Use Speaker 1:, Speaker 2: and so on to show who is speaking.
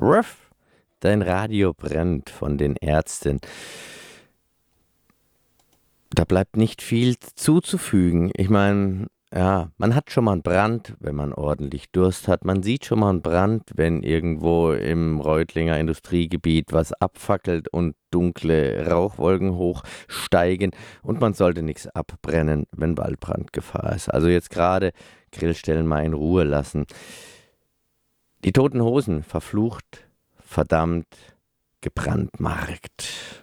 Speaker 1: Ruff, dein Radio brennt von den Ärzten. Da bleibt nicht viel zuzufügen. Ich meine, ja, man hat schon mal einen Brand, wenn man ordentlich Durst hat. Man sieht schon mal einen Brand, wenn irgendwo im Reutlinger Industriegebiet was abfackelt und dunkle Rauchwolken hochsteigen. Und man sollte nichts abbrennen, wenn Waldbrandgefahr ist. Also jetzt gerade Grillstellen mal in Ruhe lassen. Die Toten Hosen, verflucht, verdammt, gebrandmarkt.